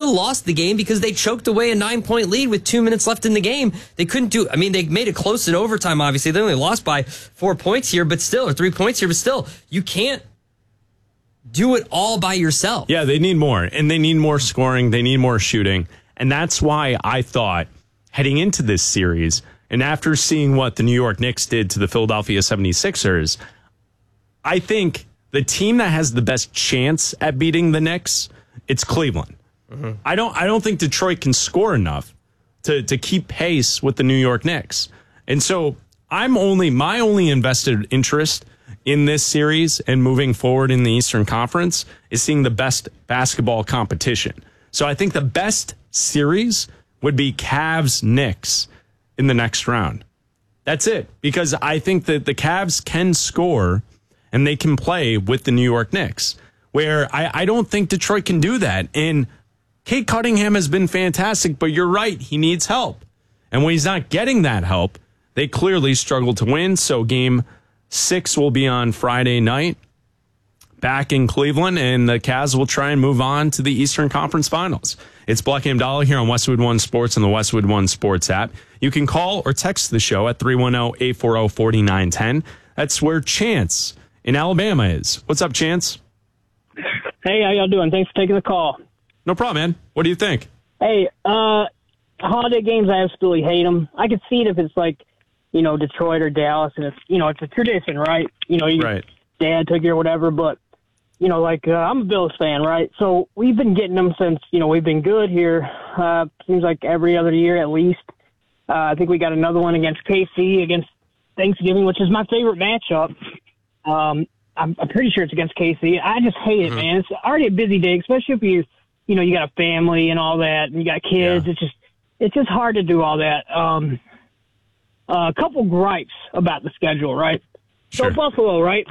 still lost the game because they choked away a 9-point lead with 2 minutes left in the game. They couldn't do, I mean, they made it close in overtime, obviously. They only lost by 4 points here, but still, or 3 points here, but still, you can't do it all by yourself. Yeah, they need more, and they need more scoring. They need more shooting. And that's why I thought heading into this series, and after seeing what the New York Knicks did to the Philadelphia 76ers, I think the team that has the best chance at beating the Knicks, it's Cleveland. Mm-hmm. I don't think Detroit can score enough to keep pace with the New York Knicks. And so my only invested interest in this series and moving forward in the Eastern Conference is seeing the best basketball competition. So I think the best series would be Cavs-Knicks in the next round. That's it. Because I think that the Cavs can score and they can play with the New York Knicks, where I don't think Detroit can do that. And Cade Cunningham has been fantastic, but you're right, he needs help. And when he's not getting that help, they clearly struggle to win. So game 6 will be on Friday night back in Cleveland, and the Cavs will try and move on to the Eastern Conference Finals. It's Black and Dollar here on Westwood One Sports and the Westwood One Sports app. You can call or text the show at 310-840-4910. That's where Chance in Alabama is. What's up, Chance? Hey, how y'all doing? Thanks for taking the call. No problem, man. What do you think? Hey, holiday games, I absolutely hate them. I could see it if it's like, Detroit or Dallas, and it's a tradition, right? Right. Dad took you or whatever, but, I'm a Bills fan, right? So we've been getting them since, we've been good here. Seems like every other year at least. I think we got another one against KC against Thanksgiving, which is my favorite matchup. I'm pretty sure it's against KC. I just hate it, man. It's already a busy day, especially if you got a family and all that, and you got kids. Yeah. It's just hard to do all that. A couple gripes about the schedule, right? Sure. So Buffalo, right?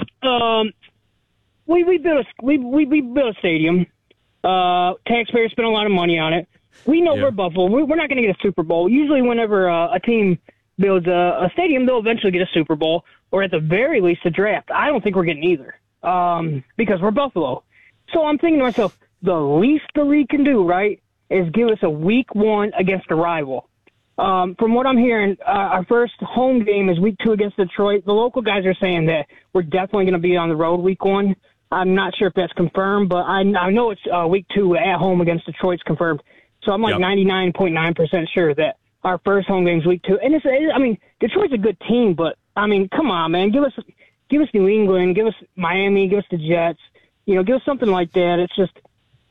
We built a stadium. Taxpayers spent a lot of money on it. We know we're Buffalo. We're not going to get a Super Bowl. Usually, whenever a team builds a stadium, they'll eventually get a Super Bowl, or at the very least a draft. I don't think we're getting either because we're Buffalo. So I'm thinking to myself, the least the league can do, right, is give us a week 1 against a rival. From what I'm hearing, our first home game is week 2 against Detroit. The local guys are saying that we're definitely going to be on the road week 1. I'm not sure if that's confirmed, but I know it's week 2 at home against Detroit's confirmed. So I'm 99.9% sure that our first home game is week 2. And Detroit's a good team, but come on, man, give us New England, give us Miami, give us the Jets, give us something like that. It's just,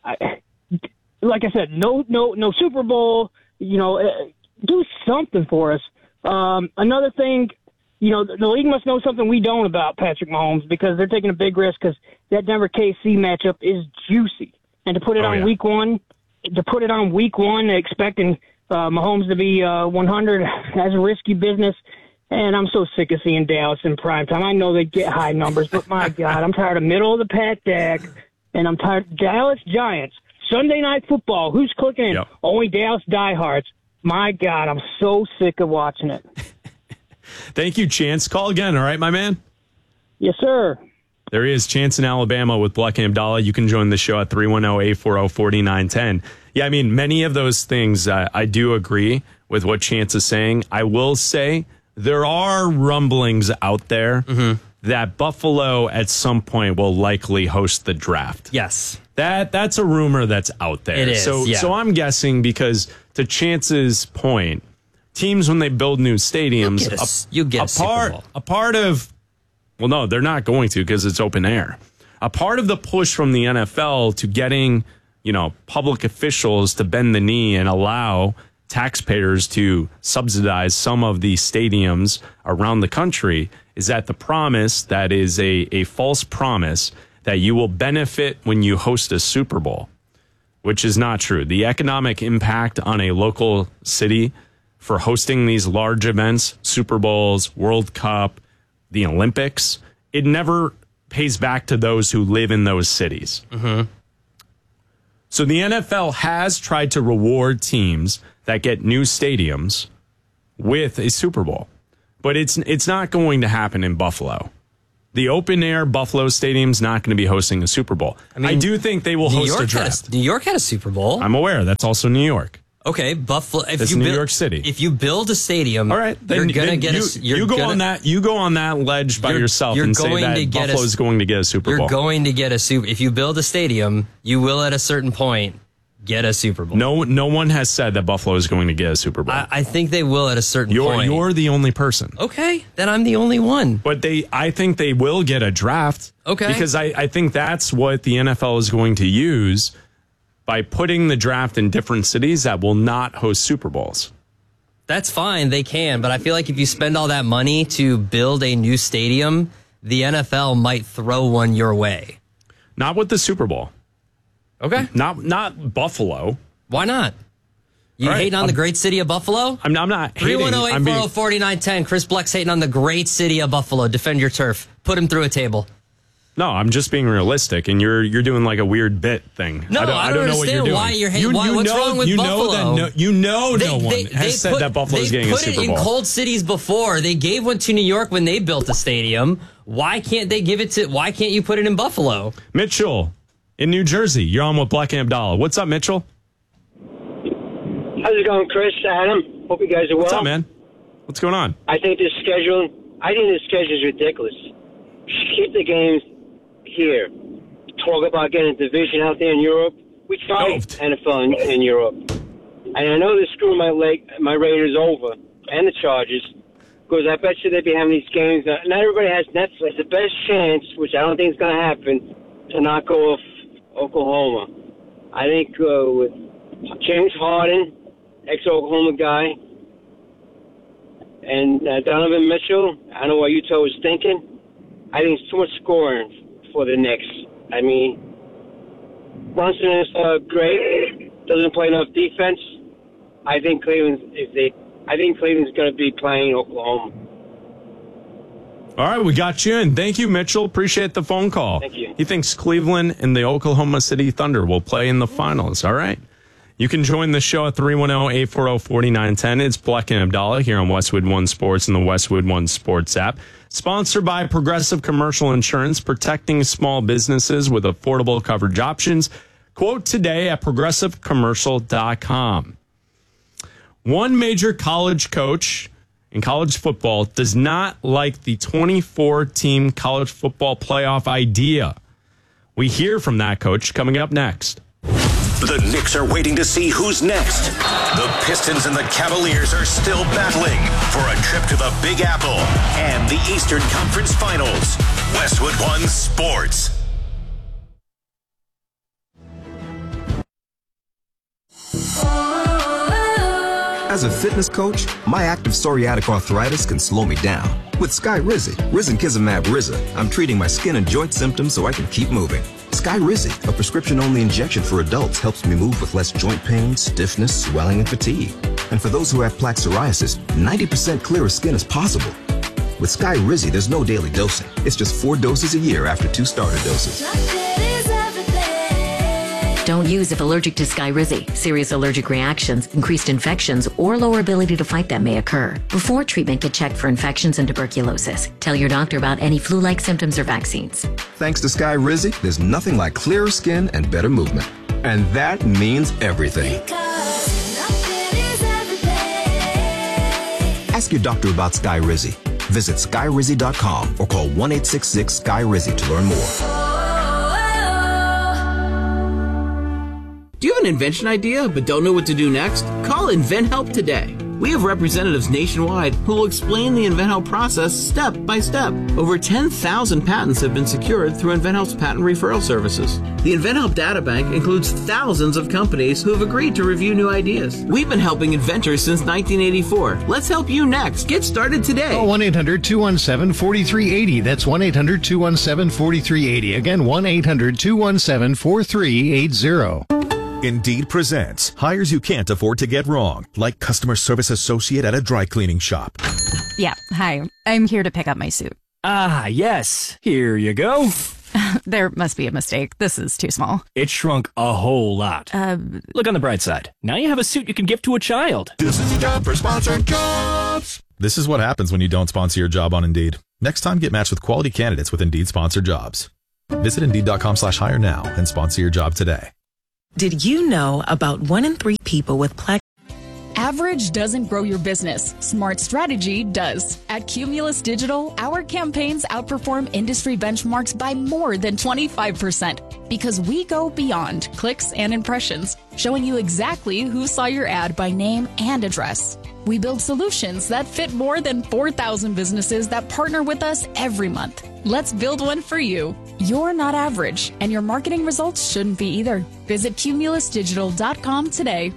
like I said, no Super Bowl, do something for us. Another thing, the league must know something we don't about Patrick Mahomes, because they're taking a big risk because that Denver KC matchup is juicy. And to put it on week 1, expecting Mahomes to be 100, that's a risky business. And I'm so sick of seeing Dallas in primetime. I know they get high numbers, but my God, I'm tired of middle of the pack Dak, and I'm tired of Dallas Giants. Sunday Night Football, who's clicking in? Yep. Only Dallas diehards. My God, I'm so sick of watching it. Thank you, Chance. Call again, all right, my man? Yes, sir. There he is, Chance in Alabama with Black and Abdallah. You can join the show at 310-840-4910. Yeah, many of those things, I do agree with what Chance is saying. I will say there are rumblings out there that Buffalo at some point will likely host the draft. Yes. That's a rumor that's out there. It is, So I'm guessing, because to Chance's point, teams, when they build new stadiums, a part of, well, no, they're not going to, because it's open air. A part of the push from the NFL to getting, public officials to bend the knee and allow taxpayers to subsidize some of the stadiums around the country is that the promise that is a false promise that you will benefit when you host a Super Bowl, which is not true. The economic impact on a local city for hosting these large events, Super Bowls, World Cup, the Olympics, it never pays back to those who live in those cities. So the NFL has tried to reward teams that get new stadiums with a Super Bowl, but it's not going to happen in Buffalo. The open air Buffalo Stadium's not going to be hosting a Super Bowl. I do think they will host a draft. New York had a Super Bowl. I'm aware. That's also New York. Okay, Buffalo. It's New York City. If you build a stadium, all right, then, you're gonna get you go on that ledge by yourself and say that Buffalo's going to get a Super Bowl. You're going to get a Super. If you build a stadium, you will at a certain point get a Super Bowl. No one has said that Buffalo is going to get a Super Bowl. I think they will at a certain point. You're the only person. Okay, then I'm the only one. But I think they will get a draft. Okay, because I think that's what the NFL is going to use. By putting the draft in different cities that will not host Super Bowls. That's fine, they can, but I feel like if you spend all that money to build a new stadium, the NFL might throw one your way. Not with the Super Bowl. Okay. Not Buffalo. Why not? You hating on the great city of Buffalo? I'm not hating. 310-840-4910. Chris Bleck's hating on the great city of Buffalo. Defend your turf. Put him through a table. No, I'm just being realistic, and you're doing like a weird bit thing. No, I don't know what you're doing. Why you're hating. What's wrong with Buffalo? No one has said that Buffalo's getting a Super Bowl. They put it in cold cities before. They gave one to New York when they built a stadium. Why can't you put it in Buffalo? Mitchell, in New Jersey, you're on with Bleck and Abdallah. What's up, Mitchell? How's it going, Chris? Adam? Hope you guys are well. What's up, man? What's going on? I think the schedule is ridiculous. Keep the games here. Talk about getting a division out there in Europe. We tried NFL in Europe. And I know they're screwing my Raiders over and the Chargers because I bet you they'd be having these games. Not everybody has Netflix. The best chance, which I don't think is going to happen, to knock off Oklahoma. I think with James Harden, ex-Oklahoma guy, and Donovan Mitchell, I don't know what Utah was thinking. I think it's too much scoring for the Knicks. I mean, Brunson is great. Doesn't play enough defense. I think Cleveland's going to be playing Oklahoma. All right, we got you, and thank you, Mitchell. Appreciate the phone call. Thank you. He thinks Cleveland and the Oklahoma City Thunder will play in the finals. All right. You can join the show at 310-840-4910. It's Bleck and Abdallah here on Westwood One Sports and the Westwood One Sports app. Sponsored by Progressive Commercial Insurance, protecting small businesses with affordable coverage options. Quote today at progressivecommercial.com. One major college coach in college football does not like the 24-team college football playoff idea. We hear from that coach coming up next. The Knicks are waiting to see who's next. The Pistons and the Cavaliers are still battling for a trip to the Big Apple and the Eastern Conference Finals. Westwood One Sports. As a fitness coach, my active psoriatic arthritis can slow me down. With Skyrizi, Risankizumab Riza, I'm treating my skin and joint symptoms so I can keep moving. Skyrizi, a prescription-only injection for adults, helps me move with less joint pain, stiffness, swelling, and fatigue. And for those who have plaque psoriasis, 90% clearer skin is possible. With Skyrizi, there's no daily dosing. It's just 4 doses a year after 2 starter doses. Don't use if allergic to Skyrizi. Serious allergic reactions, increased infections, or lower ability to fight them may occur. Before treatment, get checked for infections and tuberculosis. Tell your doctor about any flu-like symptoms or vaccines. Thanks to Skyrizi, there's nothing like clearer skin and better movement. And that means everything. Ask your doctor about Skyrizi. Visit Skyrizi.com or call 1-866-SKY-RIZI to learn more. Do you have an invention idea but don't know what to do next? Call InventHelp today. We have representatives nationwide who will explain the InventHelp process step by step. Over 10,000 patents have been secured through InventHelp's patent referral services. The InventHelp databank includes thousands of companies who have agreed to review new ideas. We've been helping inventors since 1984. Let's help you next. Get started today. Call 1-800-217-4380. That's 1-800-217-4380. Again, 1-800-217-4380. Indeed presents hires you can't afford to get wrong, like customer service associate at a dry cleaning shop. Yeah, hi. I'm here to pick up my suit. Ah, yes. Here you go. There must be a mistake. This is too small. It shrunk a whole lot. Look on the bright side. Now you have a suit you can give to a child. This is a job for sponsored jobs. This is what happens when you don't sponsor your job on Indeed. Next time, get matched with quality candidates with Indeed sponsored jobs. Visit Indeed.com/hire now and sponsor your job today. Did you know about 1 in 3 people with plaque? Average doesn't grow your business. Smart strategy does. At Cumulus Digital, our campaigns outperform industry benchmarks by more than 25% because we go beyond clicks and impressions, showing you exactly who saw your ad by name and address. We build solutions that fit more than 4,000 businesses that partner with us every month. Let's build one for you. You're not average, and your marketing results shouldn't be either. Visit cumulusdigital.com today.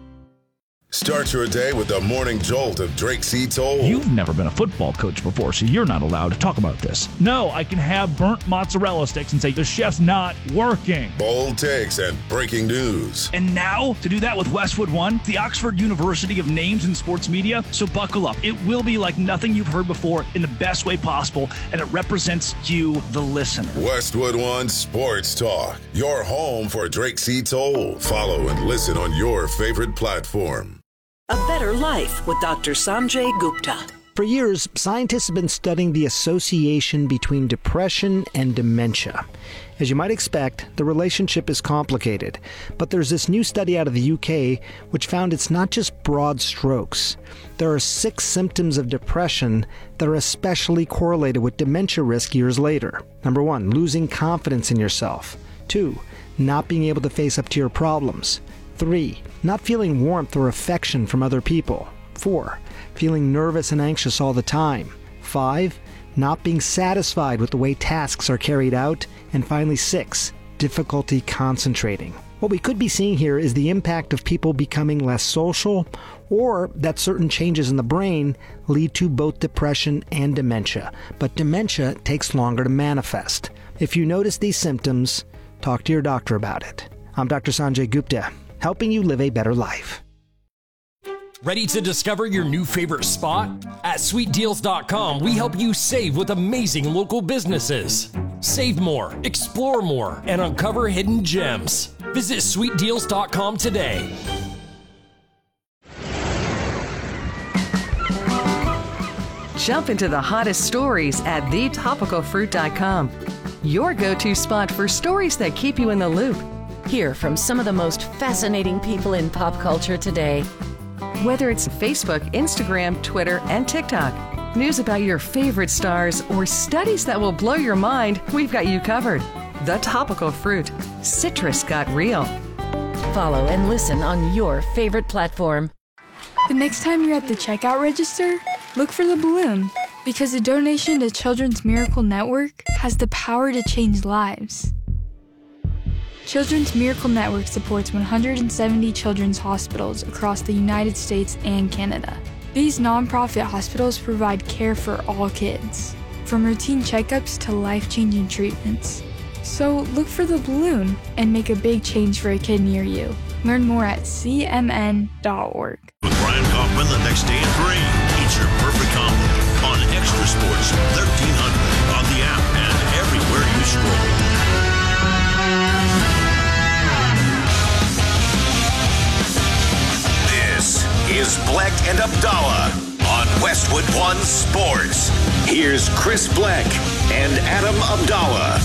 Start your day with the morning jolt of Drake C. Toll. You've never been a football coach before, so you're not allowed to talk about this. No, I can have burnt mozzarella sticks and say the chef's not working. Bold takes and breaking news. And now, to do that with Westwood One, the Oxford University of Names in Sports Media. So buckle up. It will be like nothing you've heard before in the best way possible, and it represents you, the listener. Westwood One Sports Talk, your home for Drake C. Toll. Follow and listen on your favorite platform. A Better Life with Dr. Sanjay Gupta. For years, scientists have been studying the association between depression and dementia. As you might expect, the relationship is complicated, but there's this new study out of the UK which found it's not just broad strokes. There are 6 symptoms of depression that are especially correlated with dementia risk years later. Number 1, losing confidence in yourself. 2, not being able to face up to your problems. 3, not feeling warmth or affection from other people. 4, feeling nervous and anxious all the time. 5, not being satisfied with the way tasks are carried out. And finally 6, difficulty concentrating. What we could be seeing here is the impact of people becoming less social, or that certain changes in the brain lead to both depression and dementia. But dementia takes longer to manifest. If you notice these symptoms, talk to your doctor about it. I'm Dr. Sanjay Gupta, helping you live a better life. Ready to discover your new favorite spot? At sweetdeals.com, we help you save with amazing local businesses. Save more, explore more, and uncover hidden gems. Visit sweetdeals.com today. Jump into the hottest stories at thetopicalfruit.com. Your go-to spot for stories that keep you in the loop. Hear from some of the most fascinating people in pop culture today. Whether it's Facebook, Instagram, Twitter, and TikTok, news about your favorite stars, or studies that will blow your mind, we've got you covered. The Topical Fruit. Citrus got real. Follow and listen on your favorite platform. The next time you're at the checkout register, look for the balloon, because a donation to Children's Miracle Network has the power to change lives. Children's Miracle Network supports 170 children's hospitals across the United States and Canada. These nonprofit hospitals provide care for all kids, from routine checkups to life-changing treatments. So look for the balloon and make a big change for a kid near you. Learn more at cmn.org. With Brian Kaufman the next day at 3. It's your perfect combo on Extra Sports 1300 on the app and everywhere you scroll. This is Black and Abdallah on Westwood One Sports. Here's Chris Black and Adam Abdallah.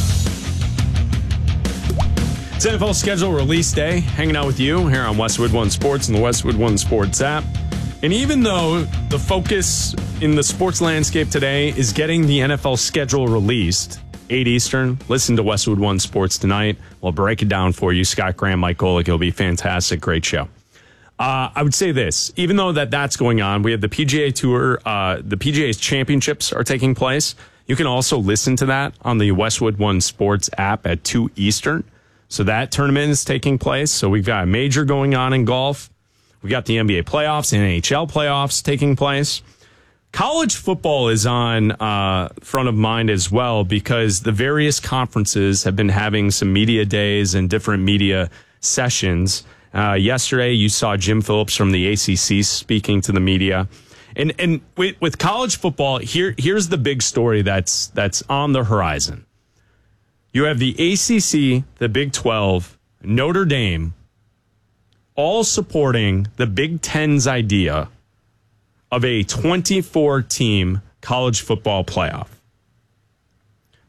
It's NFL schedule release day, hanging out with you here on Westwood One Sports and the Westwood One Sports app. And even though the focus in the sports landscape today is getting the NFL schedule released, 8 Eastern, listen to Westwood One Sports tonight. We'll break it down for you. Scott Graham, Mike Golick, it'll be fantastic. Great show. I would say this, even though that's going on, we have the PGA Tour, the PGA's championships are taking place. You can also listen to that on the Westwood One Sports app at 2 Eastern. So that tournament is taking place. So we've got a major going on in golf. We got the NBA playoffs, NHL playoffs taking place. College football is on front of mind as well because the various conferences have been having some media days and different media sessions. Yesterday, you saw Jim Phillips from the ACC speaking to the media. And with college football, here's the big story that's on the horizon. You have the ACC, the Big 12, Notre Dame, all supporting the Big Ten's idea of a 24-team college football playoff.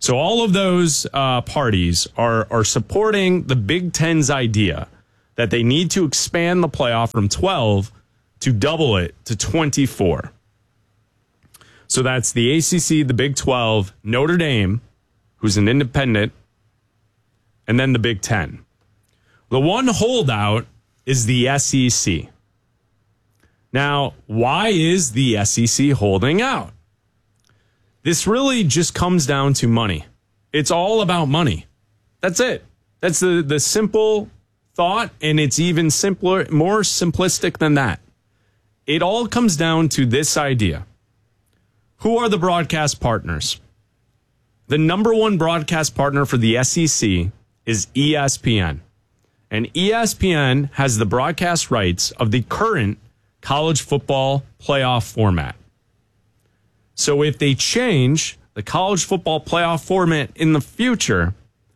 So all of those parties are supporting the Big Ten's idea that they need to expand the playoff from 12 to double it to 24. So that's the ACC, the Big 12, Notre Dame, who's an independent, and then the Big Ten. The one holdout is the SEC. Now, why is the SEC holding out? This really just comes down to money. It's all about money. That's it. That's the simple thought, and it's even simpler, more simplistic than that. It all comes down to this idea. Who are the broadcast partners? The number one broadcast partner for the SEC is ESPN. And ESPN has the broadcast rights of the current college football playoff format. So if they change the college football playoff format in the future,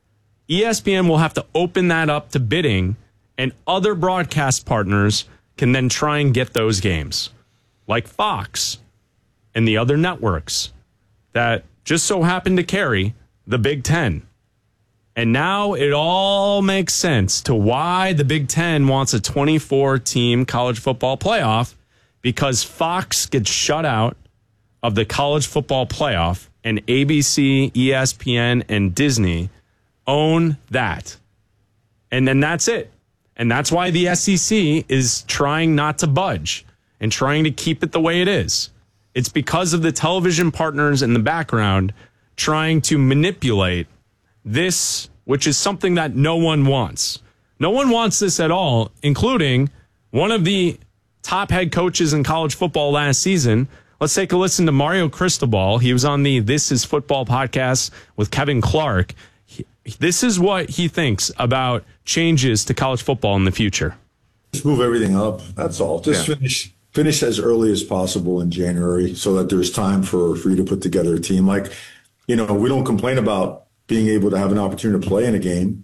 ESPN will have to open that up to bidding, and other broadcast partners can then try and get those games, like Fox and the other networks that just so happen to carry the Big Ten. And now it all makes sense to why the Big Ten wants a 24-team college football playoff, because Fox gets shut out of the college football playoff, and ABC, ESPN, and Disney own that. And then that's it. And that's why the SEC is trying not to budge and trying to keep it the way it is. It's because of the television partners in the background trying to manipulate this, which is something that no one wants. No one wants this at all, including one of the top head coaches in college football last season. Let's take a listen to Mario Cristobal. He was on the This Is Football podcast with Kevin Clark. This is what he thinks about changes to college football in the future. Just move everything up. That's all. Just finish as early as possible in January so that there's time for you to put together a team. Like, we don't complain about being able to have an opportunity to play in a game,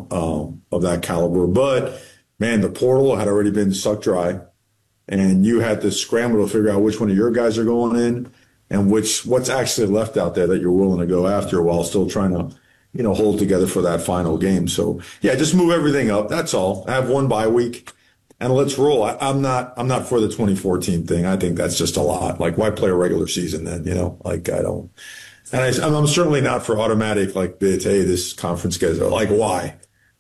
of that caliber. But, man, the portal had already been sucked dry, and you had to scramble to figure out which one of your guys are going in and what's actually left out there that you're willing to go after while still trying to, hold together for that final game. So, yeah, just move everything up. That's all. I have one bye week, and let's roll. I'm not for the 2014 thing. I think that's just a lot. Like, why play a regular season then? I don't. And I'm certainly not for automatic, bids. Hey, this conference gets, why?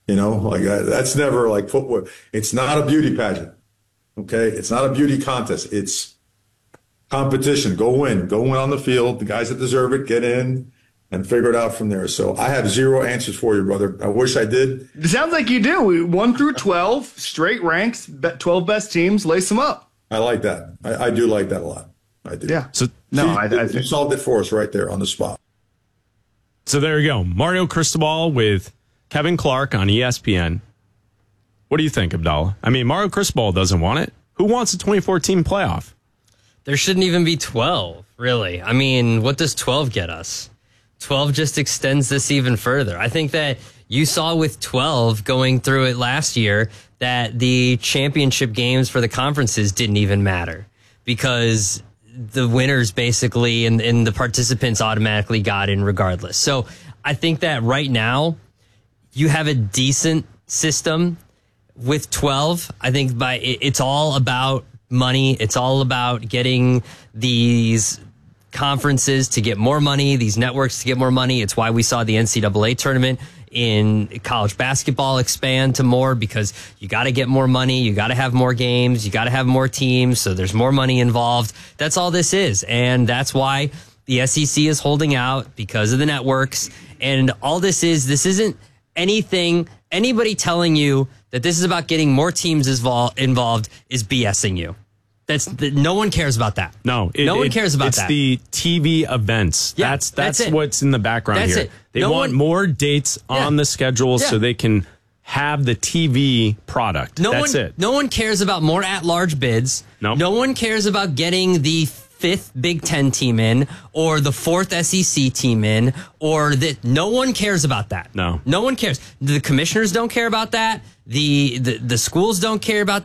That's never like football. It's not a beauty pageant. Okay. It's not a beauty contest. It's competition. Go win on the field. The guys that deserve it, get in and figure it out from there. So I have zero answers for you, brother. I wish I did. It sounds like you do. 1 through 12, straight ranks, 12 best teams, lace them up. I like that. I do like that a lot. I do. Yeah. So I you solved it for us right there on the spot. So there you go. Mario Cristobal with Kevin Clark on ESPN. What do you think, Abdallah? I mean, Mario Cristobal doesn't want it. Who wants a 2014 playoff? There shouldn't even be 12, really. I mean, what does 12 get us? 12 just extends this even further. I think that you saw with 12 going through it last year that the championship games for the conferences didn't even matter because the winners basically and the participants automatically got in regardless. So I think that right now you have a decent system with 12. I think it's all about money. It's all about getting these conferences to get more money, these networks to get more money. It's why we saw the NCAA tournament in college basketball expand to more, because you got to get more money, you got to have more games, you got to have more teams, so there's more money involved. That's all this is, and that's why the SEC is holding out, because of the networks. And all this isn't anything, anybody telling you that this is about getting more teams involved is BSing you. No one cares about that. No one cares about that. It's the TV events. Yeah, that's what's in the background that's here. It. They want more dates on the schedule so they can have the TV product. No one cares about more at-large bids. Nope. No one cares about getting the 5th Big Ten team in or the 4th SEC team in no one cares about that. No. No one cares. The commissioners don't care about that. The schools don't care about that.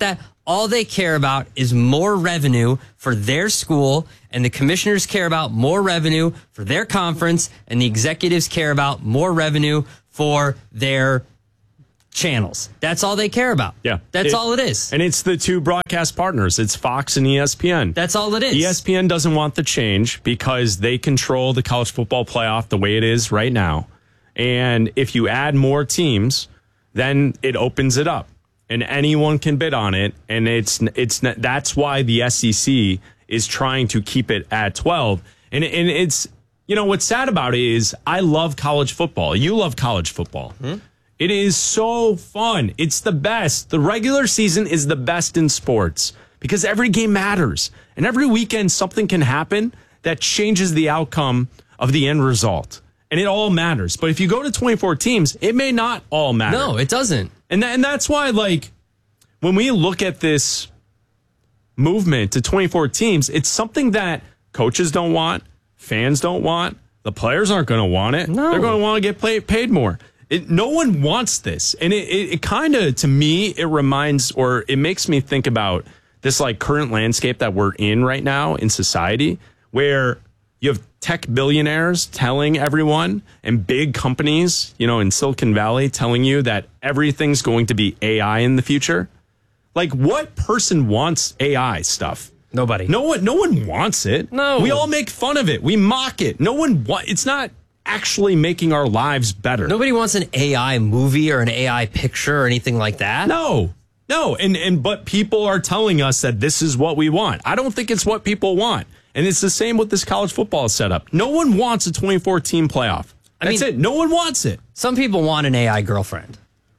all they care about is more revenue for their school, and the commissioners care about more revenue for their conference, and the executives care about more revenue for their channels. That's all they care about. Yeah. That's all it is. And it's the two broadcast partners. It's Fox and ESPN. That's all it is. ESPN doesn't want the change because they control the college football playoff the way it is right now. And if you add more teams, then it opens it up. And anyone can bid on it, and that's why the SEC is trying to keep it at 12. And it's, you know, what's sad about it is I love college football. You love college football. It is so fun. It's the best. The regular season is the best in sports because every game matters, and every weekend something can happen that changes the outcome of the end result, and it all matters. But if you go to 24 teams, it may not all matter. No, it doesn't. And that's why, like, when we look at this movement to 24 teams, it's something that coaches don't want, fans don't want, the players aren't going to want it. No. They're going to want to get paid more. No one wants this. And it kind of, to me, it reminds, or it makes me think about this, like, current landscape that we're in right now in society, where you have tech billionaires telling everyone, and big companies, you know, in Silicon Valley telling you that everything's going to be AI in the future. Like, what person wants AI stuff? Nobody. No one wants it. No. We all make fun of it. We mock it. It's not actually making our lives better. Nobody wants an AI movie or an AI picture or anything like that. No. But people are telling us that this is what we want. I don't think it's what people want. And it's the same with this college football setup. No one wants a 24-team playoff. That's it. No one wants it. Some people want an AI girlfriend.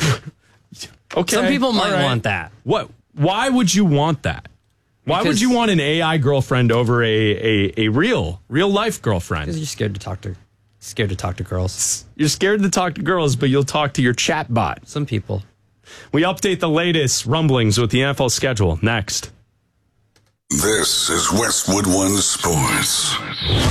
Okay. Some people might want that. What? Why would you want that? Why would you want an AI girlfriend over a real life girlfriend? Because you're scared to talk to girls. You're scared to talk to girls, but you'll talk to your chat bot. Some people. We update the latest rumblings with the NFL schedule next. This is Westwood One Sports.